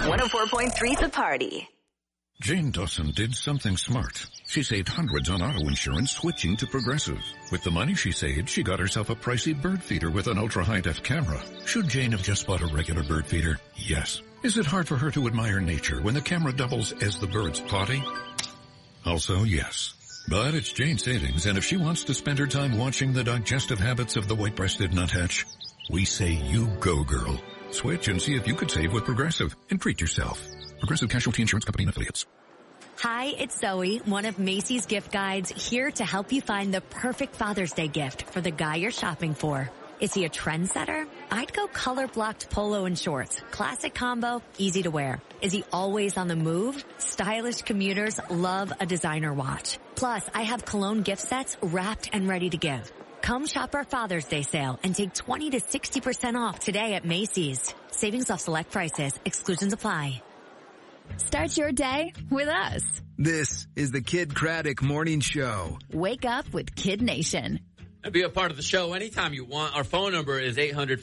104.3 The Party. Jane Dawson did something smart. She saved hundreds on auto insurance switching to Progressive. With the money she saved, she got herself a pricey bird feeder with an ultra-high-def camera. Should Jane have just bought a regular bird feeder? Yes. Is it hard for her to admire nature when the camera doubles as the bird's potty? Also, yes. But it's Jane's savings, and if she wants to spend her time watching the digestive habits of the white-breasted nuthatch, we say you go, girl. Switch and see if you could save with Progressive and treat yourself. Progressive Casualty Insurance Company and Affiliates. Hi, it's Zoe, one of Macy's gift guides, here to help you find the perfect Father's Day gift for the guy you're shopping for. Is he a trendsetter? I'd go color-blocked polo and shorts. Classic combo, easy to wear. Is he always on the move? Stylish commuters love a designer watch. Plus, I have cologne gift sets wrapped and ready to give. Come shop our Father's Day sale and take 20 to 60% off today at Macy's. Savings off select prices. Exclusions apply. Start your day with us. This is the Kid Craddock Morning Show. Wake up with Kid Nation. And be a part of the show anytime you want. Our phone number is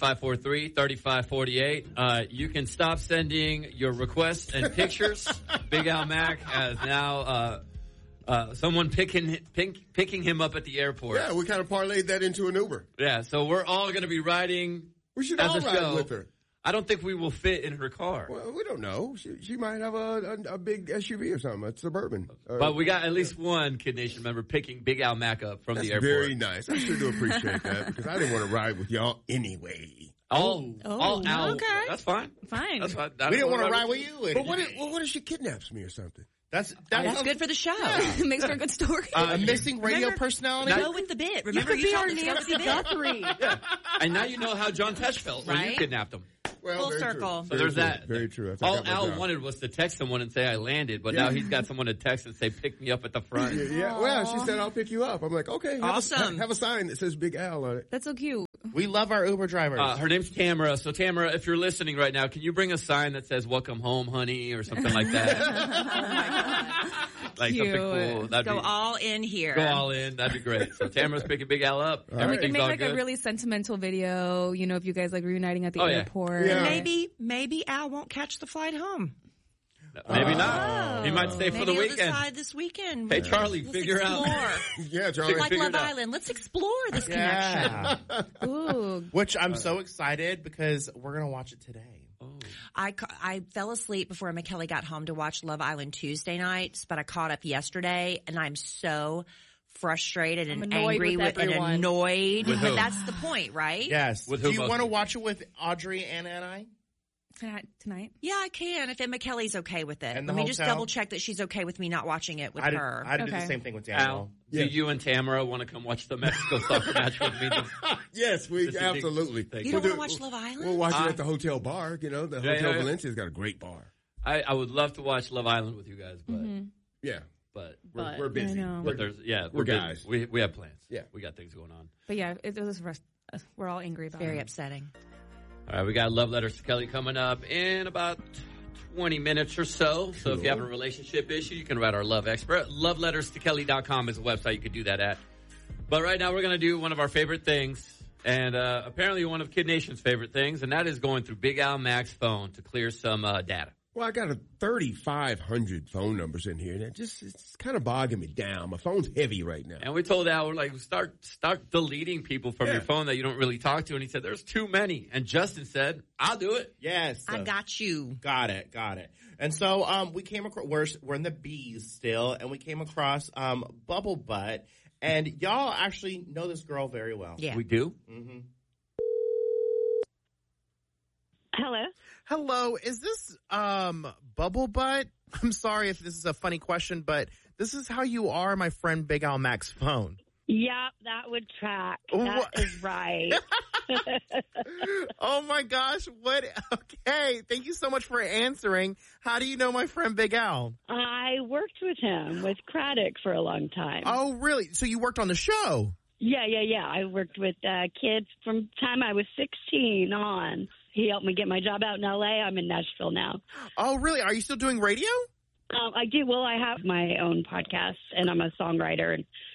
800-543-3548. You can stop sending your requests and pictures. Big Al Mac has now someone picking him up at the airport. Yeah, we kind of parlayed that into an Uber. Yeah, so we're all going to be riding. We should as all a ride show. with her. I don't think we will fit in her car. Well, we don't know. She might have a big SUV or something, a Suburban. But we got at least one Kid Nation member picking Big Al Mac up from the airport. Very nice. I sure do appreciate that because I didn't want to ride with y'all anyway. All Al. Okay. That's fine. Fine. That's fine. We didn't want to ride with you. But what if she kidnaps me or something? That's good for the show. Makes for a good story. A missing radio personality. Go with the bit. Remember, you could be our told us Nancy to go with the bit. Guthrie. Yeah. And now you know how John Tesh felt when you Right? kidnapped him. Well, Full very circle. True. So there's that. Very true. All Al wanted was to text someone and say I landed, but now he's got someone to text and say pick me up at the front. Yeah. Well, she said I'll pick you up. I'm like, okay. Awesome. Have a sign that says Big Al on it. That's so cute. We love our Uber drivers. Her name's Tamara. So Tamara, if you're listening right now, can you bring a sign that says "Welcome home, honey" or something like that? Like Cute. something cool. That'd Go be, all in here. go all in. That'd be great. So Tamara's picking Big Al up. And we can Everything's make all like good. a really sentimental video, you know, if you guys like reuniting at the Oh, yeah. airport. Yeah. Maybe Al won't catch the flight home. Maybe not. He might stay for Maybe the he'll weekend. decide this weekend. Hey, Charlie, Let's figure explore. out. Yeah, Charlie. Like Figure Love it out. Island. Let's explore this connection. Yeah. Ooh. Which I'm so excited because we're going to watch it today. I fell asleep before McKelly got home to watch Love Island Tuesday nights, but I caught up yesterday, and I'm so frustrated and I'm annoyed angry with and everyone. annoyed. With who? But that's the point, right? Yes. With Do who you want to mostly? watch it with Audrey and I? Tonight. Yeah, I can if McKelly's okay with it. And the Let me just hotel? double check that she's okay with me not watching it with I'd her. do the Okay. same thing with Al, Daniel. Yeah. do you and Tamara want to come watch the Mexico soccer match with me? Yes, we Just a big absolutely. thing. You don't want to watch Love Island? We'll watch it at the hotel bar. You know, the Hotel yeah. Valencia's got a great bar. I would love to watch Love Island with you guys, but Yeah, but we're busy. I know. but there's we're busy. guys. We have plans. Yeah. We got things going on. But yeah, it was we're all angry about Very it. upsetting. All right, we got Love Letters to Kelly coming up in about 20 minutes or so. So if you have a relationship issue, you can write our love expert. LoveLettersToKelly.com is a website you could do that at. But right now we're going to do one of our favorite things, and apparently one of Kid Nation's favorite things, and that is going through Big Al Mac's phone to clear some data. Well, I got 3,500 phone numbers in here, and it's kind of bogging me down. My phone's heavy right now. And we told Al, we're like, start deleting people from your phone that you don't really talk to. And he said, there's too many. And Justin said, I'll do it. Yes. I got you. Got it. And so we came across, we're in the B's still, and we came across Bubble Butt. And y'all actually know this girl very well. Yeah. We do? Mm-hmm. Hello. Hello, is this Bubble Butt? I'm sorry if this is a funny question, but this is how you are my friend Big Al Mac's phone. Yep, that would track. That is right. Oh my gosh, what? Okay, thank you so much for answering. How do you know my friend Big Al? I worked with him, with Craddock, for a long time. Oh, really? So you worked on the show? Yeah. I worked with kids from the time I was 16 on. He helped me get my job out in L.A. I'm in Nashville now. Oh, really? Are you still doing radio? I do. Well, I have my own podcast, and I'm a songwriter and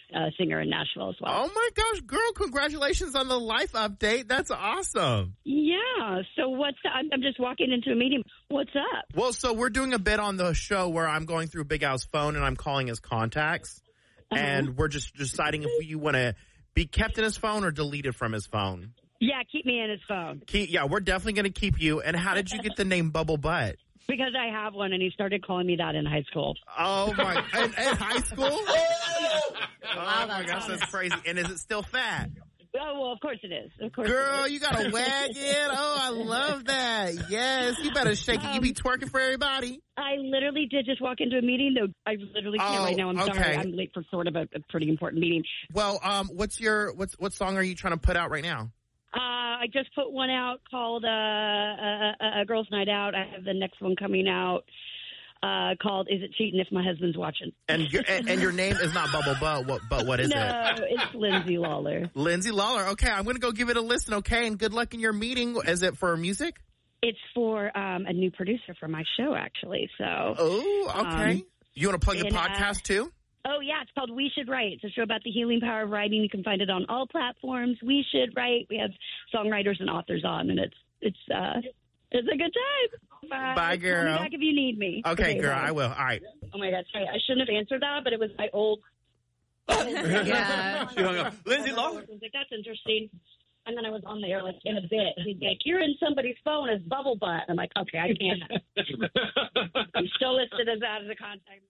singer in Nashville as well. Oh my gosh, girl! Congratulations on the life update. That's awesome. Yeah. So I'm just walking into a meeting. What's up? Well, so we're doing a bit on the show where I'm going through Big Al's phone and I'm calling his contacts, and we're just deciding if you want to be kept in his phone or deleted from his phone. Yeah, keep me in his phone. We're definitely going to keep you. And how did you get the name Bubble Butt? Because I have one, and he started calling me that in high school. Oh, my. In high school? Oh, my gosh, that's crazy. And is it still fat? Oh, well, of course it is. Of course. Girl, you got to wag it. Oh, I love that. Yes, you better shake it. You be twerking for everybody. I literally did just walk into a meeting, though. I literally can't right now. I'm sorry. I'm late for sort of a pretty important meeting. Well, what song are you trying to put out right now? I just put one out called a Girls' Night Out. I have the next one coming out called Is It Cheating If My Husband's Watching? And your name is not Bubble Butt, but what is it? No, it's Lindsay Lawler. Lindsay Lawler. Okay, I'm going to go give it a listen, okay? And good luck in your meeting. Is it for music? It's for a new producer for my show, actually. So. Oh, okay. You want to plug the podcast, too? Oh, yeah. It's called We Should Write. It's a show about the healing power of writing. You can find it on all platforms. We Should Write. We have songwriters and authors on, and it's a good time. Bye, girl. Call me back if you need me. Okay, girl. I will. All right. Oh, my God. Sorry. I shouldn't have answered that, but it was my old. Yeah. She hung up. Lindsay Lawler. I was like, that's interesting. And then I was on there, like, in a bit. He's like, you're in somebody's phone as Bubble Butt. I'm like, okay, I can't. I'm still listed as that as a contact.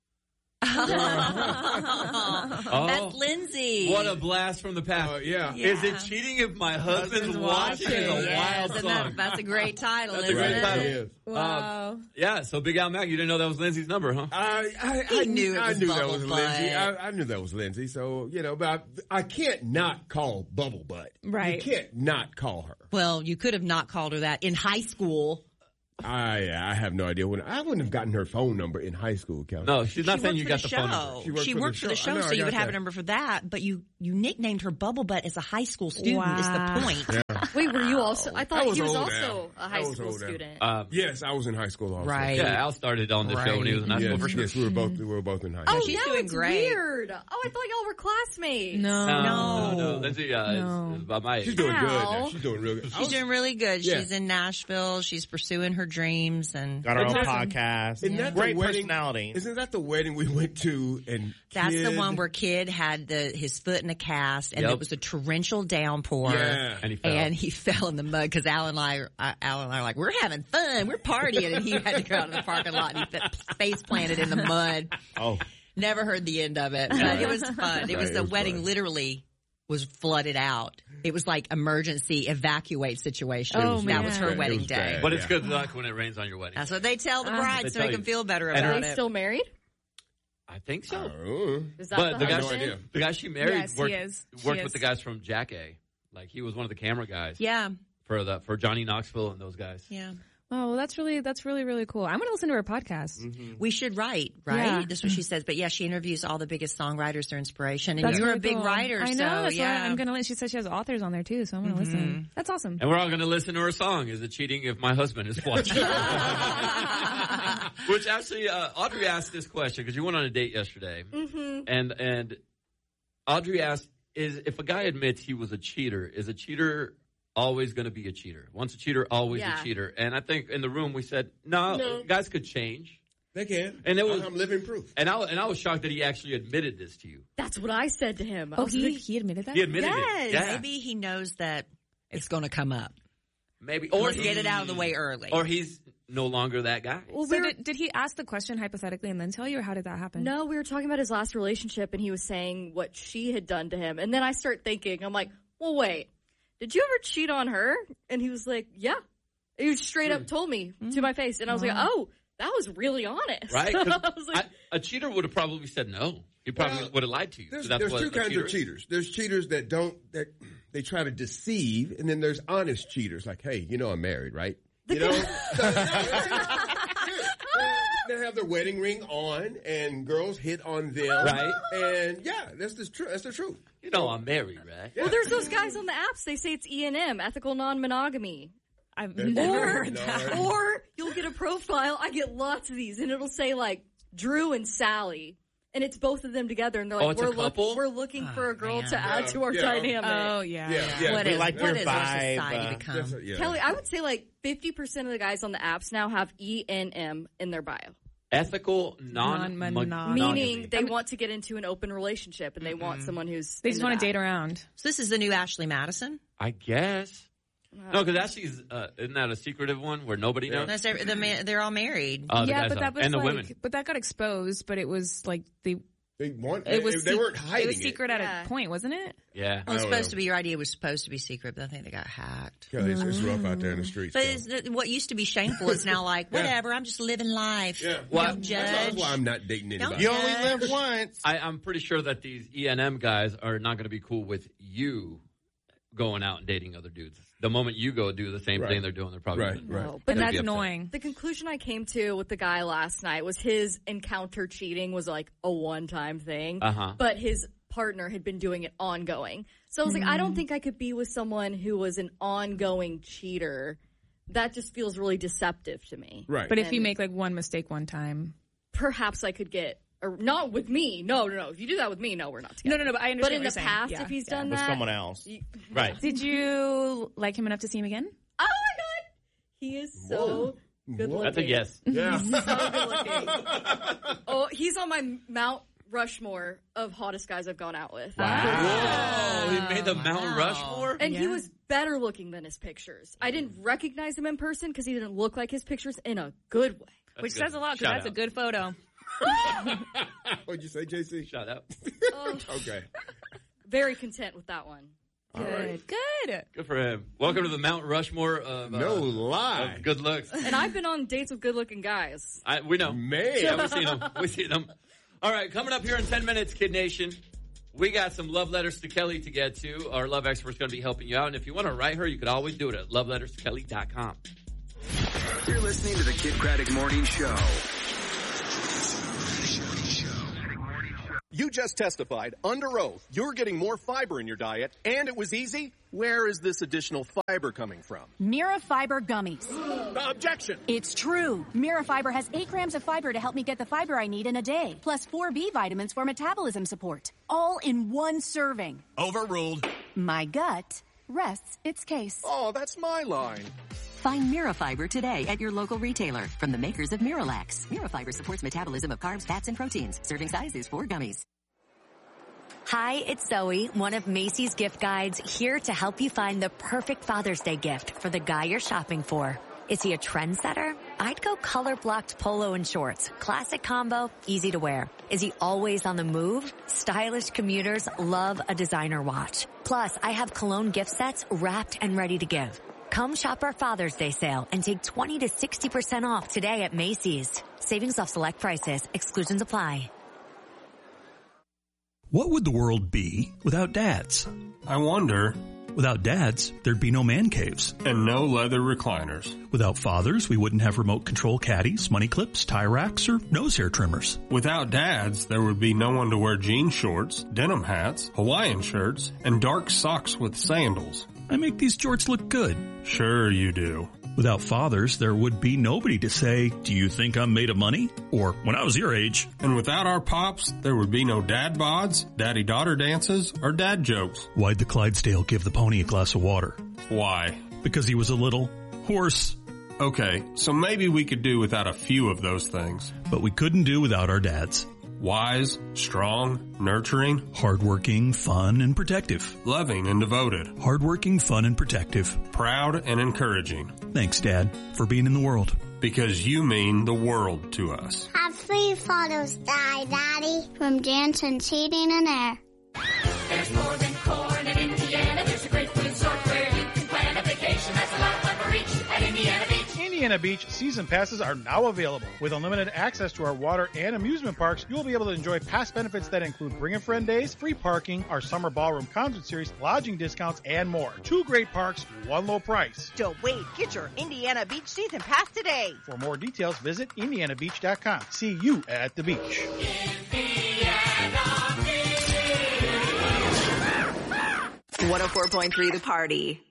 That's Lindsay. What a blast from the past. Yeah. Is it cheating if my husband's watching? Is a wild song. That's a great title, That's isn't a great it? title. Wow. Yeah, so Big Al Mac, you didn't know that was Lindsay's number, huh? I knew it was I knew that Bubble was Butt. Lindsay. I knew that was Lindsay. So, but I can't not call Bubble Butt. Right. You can't not call her. Well, you could have not called her that in high school. I have no idea I wouldn't have gotten her phone number in high school, Kelly. No, she's not saying you got the phone number. She worked for the show, so you would have a number for that. But you nicknamed her Bubble Butt as a high school student. Is the point? Yeah. Wait, were you also? I thought he was old also now. a high school student. Yes, I was in high school also. Right. Yeah, Al started on the show when he was in high school for sure. Yes, we were both in high Oh, school. she's now doing it's great. weird. Oh, I thought y'all were classmates. No. Lindsay is about my age. She's doing good Ow. now. She's doing real good. She's doing really good. Yeah. She's in Nashville. She's pursuing her dreams and Got our own podcast. Isn't that Great the wedding, personality. Isn't that the wedding we went to? And that's the Kid- one where Kid had his foot in a cast, and Yep. it was a torrential downpour. Yeah. And he fell. In the mud because Al and I are like, we're having fun, we're partying, and he had to go out in the parking lot and he face planted in the mud. Oh. Never heard the end of it, but it was fun. It was the wedding fun. literally was flooded out. It was like emergency evacuate situation. Oh, that was her man. wedding was day. bad. But it's good luck when it rains on your wedding. That's what they tell the brides to tell make them you. feel better And about Are they it. still married? I think so. Oh. Is that But the I have guy, no idea. the guy she married Yes, he worked, is. She worked is. with the guys from Jack A. Like he was one of the camera guys. Yeah, For Johnny Knoxville and those guys. yeah. Oh, well, that's really, really cool. I'm going to listen to her podcast. We should write, right? Yeah. That's what she says. But yeah, she interviews all the biggest songwriters, their inspiration. And That's you're really a big cool. writer, I know. so That's yeah. why I'm going to. She said she has authors on there too, so I'm going to listen. That's awesome. And we're all going to listen to her song. Is it cheating if my husband is watching? Which actually, Audrey asked this question because you went on a date yesterday. Mm-hmm. And Audrey asked, if a guy admits he was a cheater, is a cheater always going to be a cheater? Once a cheater, always a cheater. And I think in the room we said, no, guys could change. They can. And it was, I'm living proof. And I was shocked that he actually admitted this to you. That's what I said to him. Oh, he admitted that? He admitted Yes. it. Yeah. Maybe he knows that it's going to come up. Maybe. Let's get it out of the way early. Or he's no longer that guy. Well, so did he ask the question hypothetically and then tell you, or how did that happen? No, we were talking about his last relationship, and he was saying what she had done to him. And then I start thinking, I'm like, well, wait, did you ever cheat on her? And he was like, yeah. He straight up told me to my face. And I was like, oh, that was really honest. Right? I was like, A cheater would have probably said no. He probably would have lied to you. There's, So that's there's what two a kinds cheater of is. cheaters. There's cheaters that they try to deceive, and then there's honest cheaters. Like, hey, I'm married, right? You know, they have their wedding ring on, and girls hit on them, Right. And yeah, that's the truth. That's the truth. I'm married, right? well, there's those guys on the apps. They say it's E&M, ethical non-monogamy. I've There's- never Or, heard that. or you'll get a profile. I get lots of these, and it'll say like Drew and Sally, And it's both of them together, and they're like, it's a couple? we're looking for a girl man. to add to our dynamic. Oh, yeah. What we is like what your is our vibe, society become? Kelly, I would say like 50% of the guys on the apps now have ENM in their bio. Ethical non-monogamy. Meaning they want to get into an open relationship, and they want someone who's They just want to date around. So this is the new Ashley Madison? I guess. No, because Ashley's, isn't that a secretive one where nobody knows? That's they're all married. Yeah, but that was and the like, women. but that got exposed. But it was like they weren't hiding it. It was secret at a point, wasn't it? Yeah. Well, your idea was supposed to be secret, but I think they got hacked. Yeah, it's rough out there in the streets. But what used to be shameful is now like, whatever, I'm just living life. Yeah. Don't judge. That's why I'm not dating anybody. You only live once. I'm pretty sure that these ENM guys are not going to be cool with you going out and dating other dudes. The moment you go do the same thing they're doing, they're probably right. No, but that's annoying. The conclusion I came to with the guy last night was his encounter cheating was like a one-time thing, but his partner had been doing it ongoing. So I was like, I don't think I could be with someone who was an ongoing cheater. That just feels really deceptive to me. Right. But if you make like one mistake one time, perhaps I could get. Or not with me. No. If you do that with me, no, we're not together. No, but I understand. But in what the you're saying. past, Yeah, if he's yeah. done With that, someone else. Right. Did you like him enough to see him again? Oh my God, he is so good looking. That's a yes. Yeah. He's so good looking. Oh, he's on my Mount Rushmore of hottest guys I've gone out with. Whoa, he made the Mount Rushmore? And he was better looking than his pictures. I didn't recognize him in person because he didn't look like his pictures in a good way. Which says a lot because that's a good photo. What'd you say, JC? Shut up. Okay. Very content with that one. Good. Good for him. Welcome to the Mount Rushmore of No lie. of good looks. And I've been on dates with good looking guys. We know. Man. Yeah, we've seen them. All right, coming up here in 10 minutes, Kid Nation, we got some love letters to Kelly to get to. Our love expert's going to be helping you out. And if you want to write her, you could always do it at loveletterstokelly.com. You're listening to the Kid Craddock Morning Show. You just testified under oath you're getting more fiber in your diet, and it was easy. Where is this additional fiber coming from? Mira Fiber Gummies. Objection. It's true. Mira Fiber has 8 grams of fiber to help me get the fiber I need in a day, plus 4 B vitamins for metabolism support. All in one serving. Overruled. My gut rests its case. Oh, that's my line. Find Mirafiber today at your local retailer from the makers of Miralax. Mirafiber supports metabolism of carbs, fats, and proteins. Serving size is 4 gummies. Hi, it's Zoe, one of Macy's gift guides, here to help you find the perfect Father's Day gift for the guy you're shopping for. Is he a trendsetter? I'd go color-blocked polo and shorts. Classic combo, easy to wear. Is he always on the move? Stylish commuters love a designer watch. Plus, I have cologne gift sets wrapped and ready to give. Come shop our Father's Day sale and take 20 to 60% off today at Macy's. Savings off select prices. Exclusions apply. What would the world be without dads? I wonder. Without dads, there'd be no man caves. And no leather recliners. Without fathers, we wouldn't have remote control caddies, money clips, tie racks, or nose hair trimmers. Without dads, there would be no one to wear jean shorts, denim hats, Hawaiian shirts, and dark socks with sandals. I make these jorts look good. Sure you do. Without fathers, there would be nobody to say, do you think I'm made of money? Or, when I was your age. And without our pops, there would be no dad bods, daddy-daughter dances, or dad jokes. Why'd the Clydesdale give the pony a glass of water? Why? Because he was a little horse. Okay, so maybe we could do without a few of those things. But we couldn't do without our dads. Wise, strong, nurturing, hardworking, fun, and protective. Loving and devoted. Hardworking, fun, and protective. Proud and encouraging. Thanks, Dad, for being in the world. Because you mean the world to us. Happy Father's Day, Daddy, from Jansen Heating and Air. There's more than corn in Indiana. There's a great food resort where you can plan a vacation. That's a lot of fun for each at Indiana Beach. Indiana Beach season passes are now available. With unlimited access to our water and amusement parks, you will be able to enjoy past benefits that include Bring a Friend days, free parking, our summer ballroom concert series, lodging discounts, and more. 2 great parks, 1 low price. Don't wait. Get your Indiana Beach season pass today. For more details, visit IndianaBeach.com. See you at the beach. Indiana Beach. 104.3 The Party.